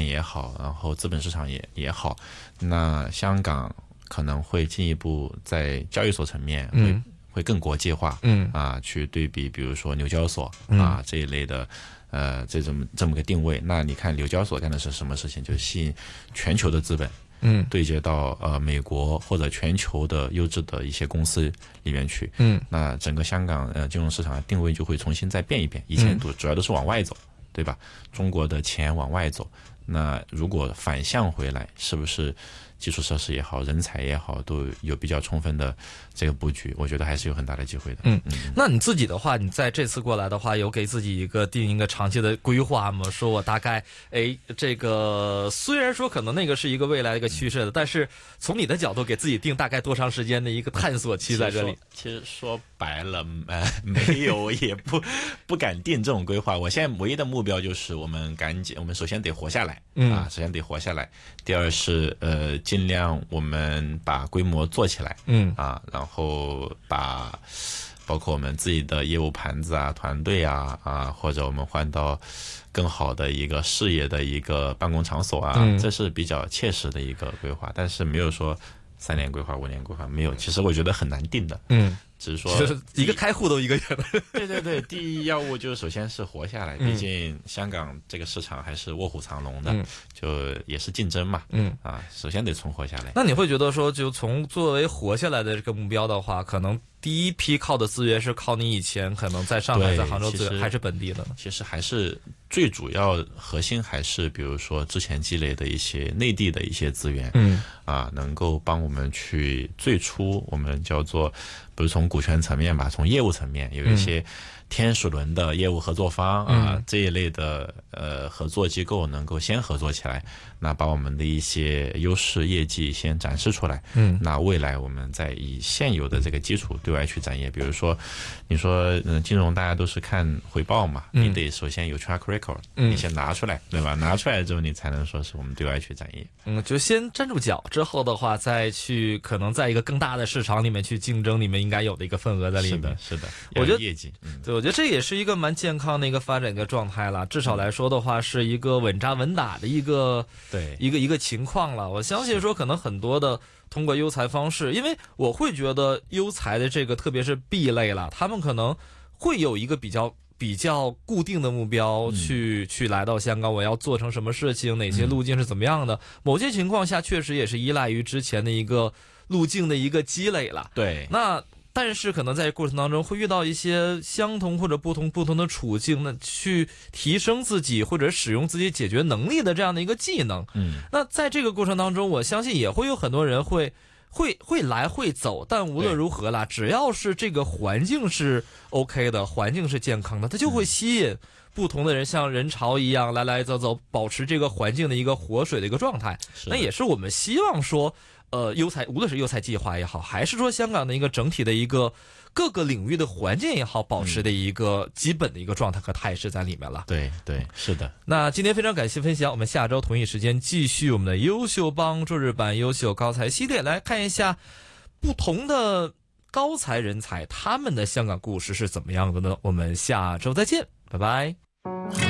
也好，然后资本市场也好，那香港可能会进一步在交易所层面会更国际化，去对比比如说纽交所这一类的这么个定位。那你看纽交所干的是什么事情？就是吸引全球的资本对接到美国或者全球的优质的一些公司里面去。那整个香港金融市场的定位就会重新再变一变。以前主要都是往外走，对吧？中国的钱往外走，那如果反向回来，是不是基础设施也好，人才也好，都有比较充分的这个布局？我觉得还是有很大的机会的。 那你自己的话，你在这次过来的话，有给自己定一个长期的规划吗？说我大概这个虽然说可能那个是一个未来的一个趋势的，但是从你的角度给自己定大概多长时间的一个探索期在这里？ 其实说白了，没有，我也不敢定这种规划。我现在唯一的目标就是我们首先得活下来首先得活下来。第二是尽量我们把规模做起来，然后包括我们自己的业务盘子团队或者我们换到更好的一个事业的一个办公场所这是比较切实的一个规划，但是没有说3年规划、5年规划，没有。其实我觉得很难定的，只是说就是一个开户都1个月了。对，第一要务就是首先是活下来，毕竟香港这个市场还是卧虎藏龙的，就也是竞争嘛，首先得存活下来。 那你会觉得说，就从作为活下来的这个目标的话，可能第一批靠的资源是靠你以前可能在上海、在杭州资源，还是本地的呢？ 其实还是最主要核心还是比如说之前积累的一些内地的一些资源，能够帮我们去最初我们叫做不是从股权层面吧，从业务层面有一些天使轮的业务合作方这一类的合作机构能够先合作起来，那把我们的一些优势业绩先展示出来，那未来我们再以现有的这个基础对外去展业。比如说你说金融大家都是看回报嘛，你得首先有 track record，你先拿出来，对吧？拿出来之后你才能说是我们对外去展业。 就先站住脚，之后的话再去可能在一个更大的市场里面去竞争，你们应该有的一个份额在里面。 是的， 我觉得业绩， 对，我觉得这也是一个蛮健康的一个发展的状态了。至少来说的话，是一个稳扎稳打的一个情况了。我相信说，可能很多的通过优才方式，因为我会觉得优才的这个特别是 B 类了，他们可能会有一个比较固定的目标去来到香港，我要做成什么事情，哪些路径是怎么样的。某些情况下确实也是依赖于之前的一个路径的一个积累了。 对， 但是可能在过程当中会遇到一些相同或者不同的处境，那去提升自己或者使用自己解决能力的这样的一个技能。那在这个过程当中，我相信也会有很多人会来会走，但无论如何啦，只要是这个环境是 OK 的，环境是健康的，它就会吸引不同的人，像人潮一样来走走，保持这个环境的一个活水的一个状态。那也是我们希望说优才，无论是优才计划也好，还是说香港的一个整体的一个各个领域的环境也好，保持的一个基本的一个状态和态势在里面了。 对，是的。 那今天非常感谢分享，我们下周同一时间继续我们的优秀帮周日版优秀高才系列，来看一下不同的高才人才他们的香港故事是怎么样的呢？我们下周再见，拜拜。